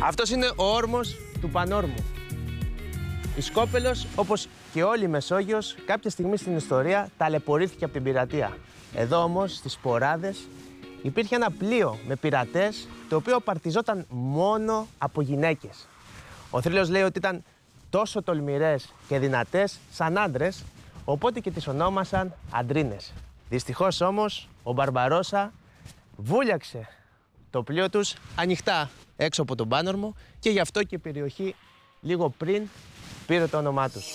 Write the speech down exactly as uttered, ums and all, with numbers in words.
Αυτός είναι ο όρμος του Πανόρμου. Η Σκόπελος, όπως και όλη η Μεσόγειος, κάποια στιγμή στην ιστορία ταλαιπωρήθηκε από την πειρατεία. Εδώ όμως, στις Ποράδες, υπήρχε ένα πλοίο με πειρατές, το οποίο παρτιζόταν μόνο από γυναίκες. Ο θρύλος λέει ότι ήταν τόσο τολμηρές και δυνατές σαν άντρες, οπότε και τις ονόμασαν αντρίνες. Δυστυχώς όμως, ο Μπαρμπαρόσα βούλιαξε το πλοίο τους ανοιχτά έξω από τον Πάνορμο και γι' αυτό και η περιοχή λίγο πριν πήρε το όνομά τους.